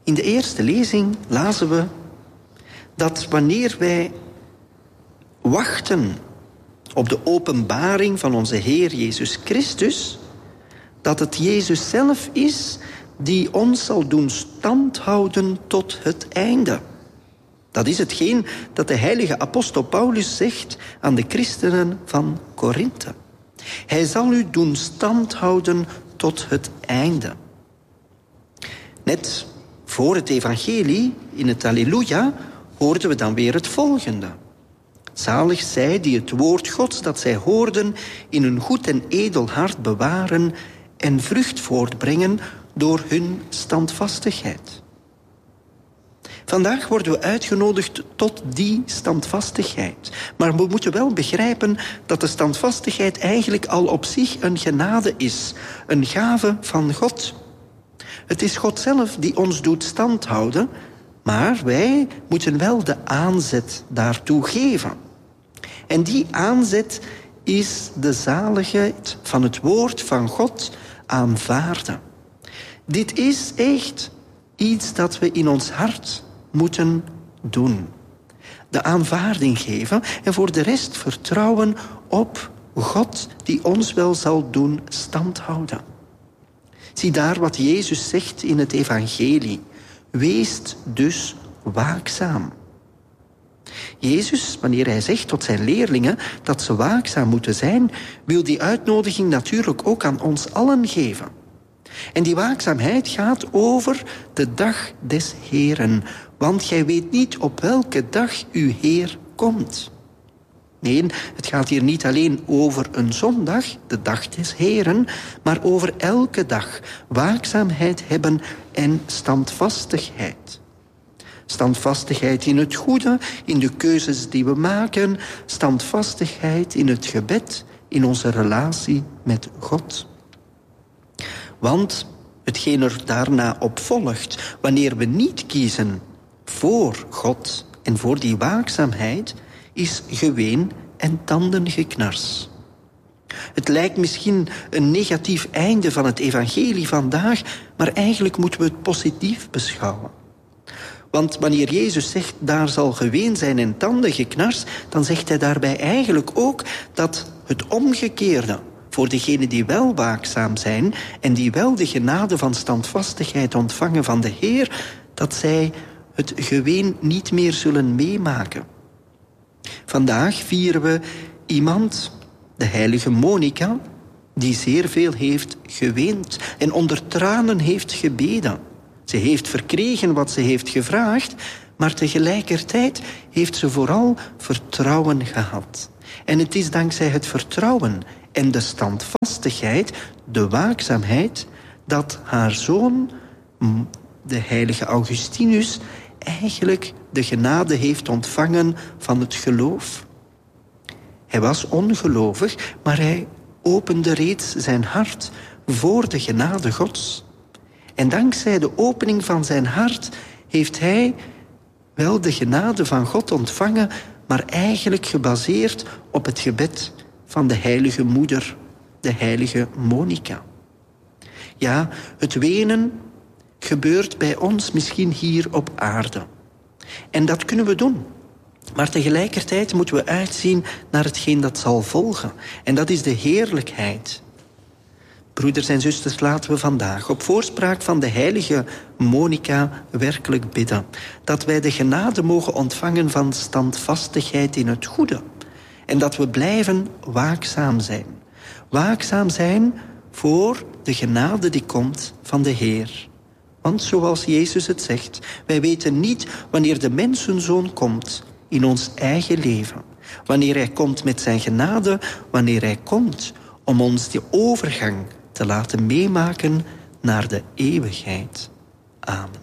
In de eerste lezing lazen we dat wanneer wij wachten op de openbaring van onze Heer Jezus Christus, dat het Jezus zelf is die ons zal doen standhouden tot het einde. Dat is hetgeen dat de heilige apostel Paulus zegt aan de christenen van Korinthe. Hij zal u doen standhouden tot het einde. Net voor het evangelie, in het Alleluia, hoorden we dan weer het volgende. Zalig zij die het woord Gods dat zij hoorden in hun goed en edel hart bewaren en vrucht voortbrengen door hun standvastigheid. Vandaag worden we uitgenodigd tot die standvastigheid. Maar we moeten wel begrijpen dat de standvastigheid eigenlijk al op zich een genade is. Een gave van God. Het is God zelf die ons doet standhouden, maar wij moeten wel de aanzet daartoe geven. En die aanzet is de zaligheid van het woord van God aanvaarden. Dit is echt iets dat we in ons hart moeten doen. De aanvaarding geven en voor de rest vertrouwen op God die ons wel zal doen standhouden. Zie daar wat Jezus zegt in het evangelie. Wees dus waakzaam. Jezus, wanneer hij zegt tot zijn leerlingen dat ze waakzaam moeten zijn, wil die uitnodiging natuurlijk ook aan ons allen geven. En die waakzaamheid gaat over de dag des Heeren. Want gij weet niet op welke dag uw Heer komt. Nee, het gaat hier niet alleen over een zondag, de dag des Heeren, maar over elke dag waakzaamheid hebben en standvastigheid. Standvastigheid in het goede, in de keuzes die we maken. Standvastigheid in het gebed, in onze relatie met God. Want hetgeen er daarna op volgt, wanneer we niet kiezen voor God en voor die waakzaamheid, is geween en tandengeknars. Het lijkt misschien een negatief einde van het evangelie vandaag, maar eigenlijk moeten we het positief beschouwen. Want wanneer Jezus zegt, daar zal geween zijn en tandengeknars, dan zegt hij daarbij eigenlijk ook dat het omgekeerde voor degenen die wel waakzaam zijn en die wel de genade van standvastigheid ontvangen van de Heer, dat zij het geween niet meer zullen meemaken. Vandaag vieren we iemand, de heilige Monica, die zeer veel heeft geweend en onder tranen heeft gebeden. Ze heeft verkregen wat ze heeft gevraagd, maar tegelijkertijd heeft ze vooral vertrouwen gehad. En het is dankzij het vertrouwen en de standvastigheid, de waakzaamheid, dat haar zoon, de heilige Augustinus, eigenlijk de genade heeft ontvangen van het geloof. Hij was ongelovig, maar hij opende reeds zijn hart voor de genade Gods. En dankzij de opening van zijn hart heeft hij wel de genade van God ontvangen, maar eigenlijk gebaseerd op het gebed van de heilige moeder, de heilige Monica. Ja, het wenen gebeurt bij ons misschien hier op aarde. En dat kunnen we doen. Maar tegelijkertijd moeten we uitzien naar hetgeen dat zal volgen. En dat is de heerlijkheid. Broeders en zusters, laten we vandaag op voorspraak van de heilige Monica werkelijk bidden. Dat wij de genade mogen ontvangen van standvastigheid in het goede. En dat we blijven waakzaam zijn. Waakzaam zijn voor de genade die komt van de Heer. Want zoals Jezus het zegt, wij weten niet wanneer de mensenzoon komt in ons eigen leven. Wanneer hij komt met zijn genade, wanneer hij komt om ons die overgang te laten meemaken naar de eeuwigheid. Amen.